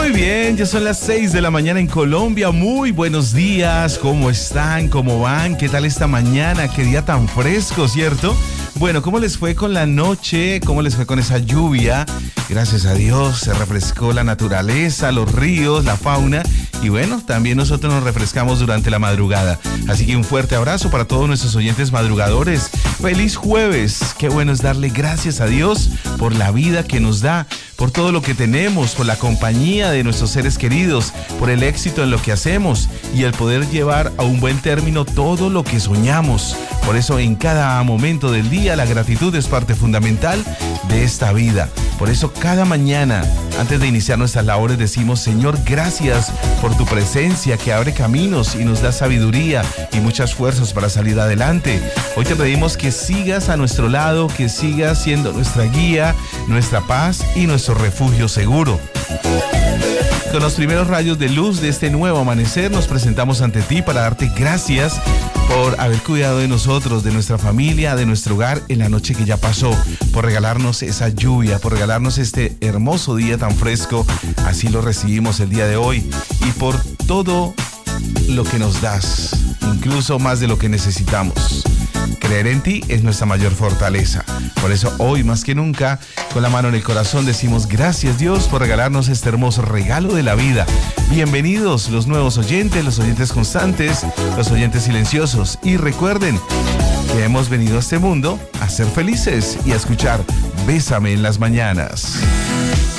Muy bien, ya son las 6 de la mañana en Colombia. Muy buenos días, ¿cómo están? ¿Cómo van? ¿Qué tal esta mañana? Qué día tan fresco, ¿cierto? Bueno, ¿cómo les fue con la noche? ¿Cómo les fue con esa lluvia? Gracias a Dios se refrescó la naturaleza, los ríos, la fauna. Y bueno, también nosotros nos refrescamos durante la madrugada. Así que un fuerte abrazo para todos nuestros oyentes madrugadores. ¡Feliz jueves! Qué bueno es darle gracias a Dios por la vida que nos da, por todo lo que tenemos, por la compañía de nuestros seres queridos, por el éxito en lo que hacemos y el poder llevar a un buen término todo lo que soñamos. Por eso en cada momento del día la gratitud es parte fundamental de esta vida. Por eso cada mañana, antes de iniciar nuestras labores, decimos: Señor, gracias por tu presencia que abre caminos y nos da sabiduría y muchas fuerzas para salir adelante. Hoy te pedimos que sigas a nuestro lado, que sigas siendo nuestra guía, nuestra paz y nuestro refugio seguro. Con los primeros rayos de luz de este nuevo amanecer, nos presentamos ante ti para darte gracias por haber cuidado de nosotros, de nuestra familia, de nuestro hogar en la noche que ya pasó, por regalarnos esa lluvia, por regalarnos este hermoso día tan fresco. Así lo recibimos el día de hoy, y por todo lo que nos das, incluso más de lo que necesitamos. Creer en ti es nuestra mayor fortaleza. Por eso hoy más que nunca, con la mano en el corazón, decimos gracias, Dios, por regalarnos este hermoso regalo de la vida. Bienvenidos los nuevos oyentes, los oyentes constantes, los oyentes silenciosos. Y recuerden que hemos venido a este mundo a ser felices y a escuchar Bésame en las mañanas.